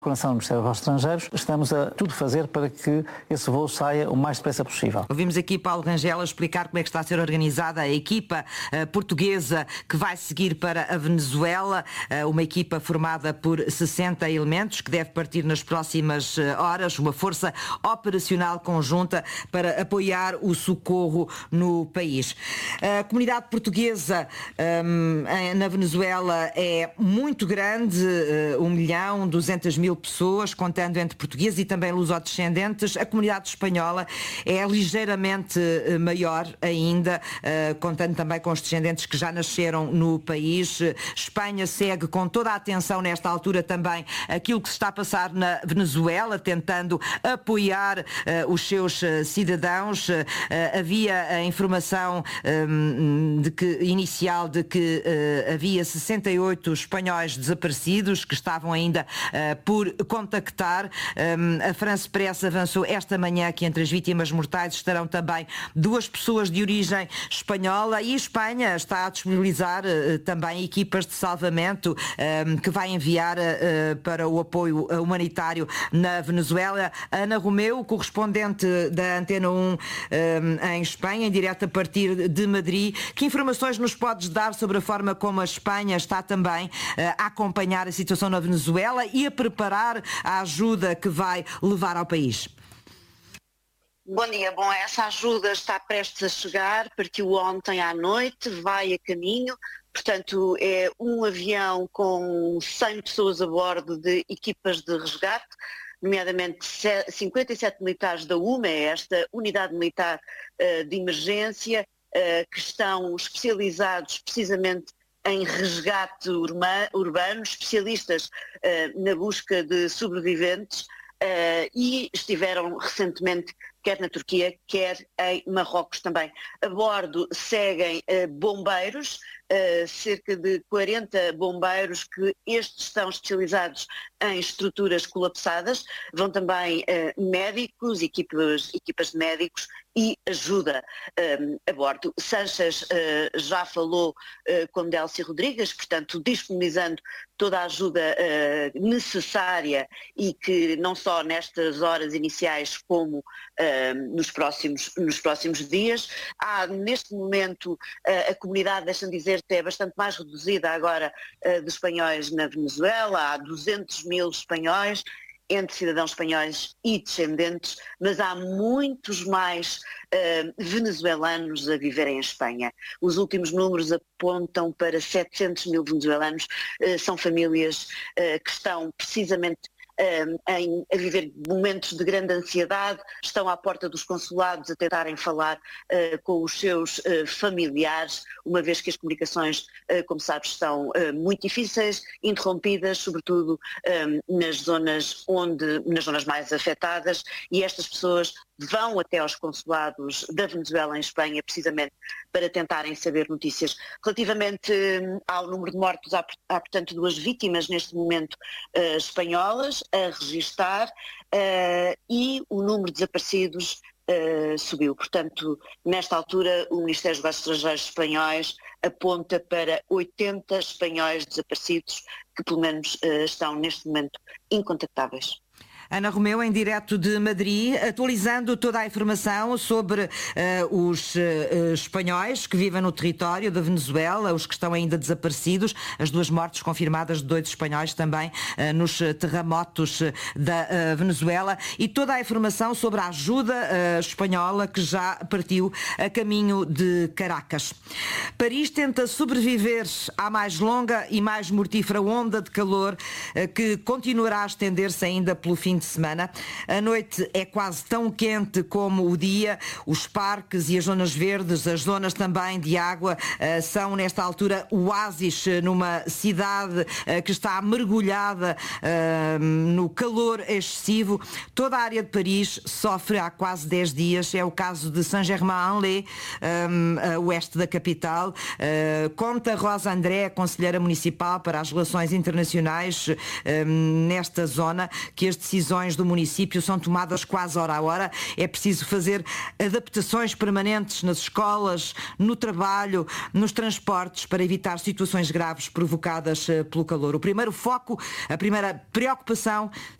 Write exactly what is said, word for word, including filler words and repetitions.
Coração do Ministério dos Estrangeiros, estamos a tudo fazer para que esse voo saia o mais depressa possível. Ouvimos aqui Paulo Rangel explicar como é que está a ser organizada a equipa uh, portuguesa que vai seguir para a Venezuela, uh, uma equipa formada por sessenta elementos que deve partir nas próximas uh, horas, uma força operacional conjunta para apoiar o socorro no país. A comunidade portuguesa um, na Venezuela é muito grande, uh, um milhão, duzentas mil pessoas, contando entre portugueses e também lusodescendentes. A comunidade espanhola é ligeiramente maior ainda, contando também com os descendentes que já nasceram no país. Espanha segue com toda a atenção nesta altura também aquilo que se está a passar na Venezuela, tentando apoiar os seus cidadãos. Havia a informação de que, inicial de que havia sessenta e oito espanhóis desaparecidos que estavam ainda por contactar. A France Press avançou esta manhã que entre as vítimas mortais estarão também duas pessoas de origem espanhola, e Espanha está a disponibilizar também equipas de salvamento que vai enviar para o apoio humanitário na Venezuela. Ana Romeu, correspondente da Antena um em Espanha, em direto a partir de Madrid, que informações nos podes dar sobre a forma como a Espanha está também a acompanhar a situação na Venezuela e a preparar a ajuda que vai levar ao país? Bom dia. Bom, essa ajuda está prestes a chegar, partiu ontem à noite, vai a caminho. Portanto, é um avião com cem pessoas a bordo de equipas de resgate, nomeadamente cinquenta e sete militares da U M A, esta unidade militar uh, de emergência, uh, que estão especializados precisamente em resgate urbano, especialistas uh, na busca de sobreviventes, uh, e estiveram recentemente quer na Turquia, quer em Marrocos também. A bordo seguem uh, bombeiros, uh, cerca de quarenta bombeiros, que estes estão especializados em estruturas colapsadas. Vão também uh, médicos, equipas, equipas de médicos e ajuda um, a bordo. Sanches uh, já falou uh, com Delcy Rodrigues, portanto disponibilizando toda a ajuda uh, necessária, e que não só nestas horas iniciais como uh, nos, próximos, nos próximos dias. Há neste momento uh, a comunidade, deixa-me dizer, é bastante mais reduzida agora uh, de espanhóis na Venezuela. Há duzentos mil espanhóis, entre cidadãos espanhóis e descendentes, mas há muitos mais uh, venezuelanos a viverem em Espanha. Os últimos números apontam para setecentos mil venezuelanos. Uh, são famílias uh, que estão precisamente uh, em, a viver momentos de grande ansiedade, estão à porta dos consulados a tentarem falar uh, com os seus uh, familiares, uma vez que as comunicações, uh, como sabes, estão uh, muito difíceis, interrompidas, sobretudo um, nas zonas onde, nas zonas mais afetadas, e estas pessoas vão até aos consulados da Venezuela em Espanha precisamente para tentarem saber notícias. Relativamente um, ao número de mortos, há, há portanto duas vítimas neste momento uh, espanholas a registar, uh, e o número de desaparecidos uh, subiu. Portanto, nesta altura o Ministério dos Negócios Estrangeiros espanhóis aponta para oitenta espanhóis desaparecidos que pelo menos uh, estão neste momento incontactáveis. Ana Romeu, em direto de Madrid, atualizando toda a informação sobre uh, os uh, espanhóis que vivem no território da Venezuela, os que estão ainda desaparecidos, as duas mortes confirmadas de dois espanhóis também uh, nos terremotos da uh, Venezuela, e toda a informação sobre a ajuda uh, espanhola que já partiu a caminho de Caracas. Paris tenta sobreviver à mais longa e mais mortífera onda de calor uh, que continuará a estender-se ainda pelo fim de semana. A noite é quase tão quente como o dia. Os parques e as zonas verdes, as zonas também de água, são nesta altura oásis numa cidade que está mergulhada no calor excessivo. Toda a área de Paris sofre há quase dez dias. É o caso de Saint-Germain-en-Laye, a oeste da capital. Conta Rosa André, conselheira municipal para as relações internacionais nesta zona, que as decisões decisões do município são tomadas quase hora a hora. É preciso fazer adaptações permanentes nas escolas, no trabalho, nos transportes, para evitar situações graves provocadas pelo calor. O primeiro foco, a primeira preocupação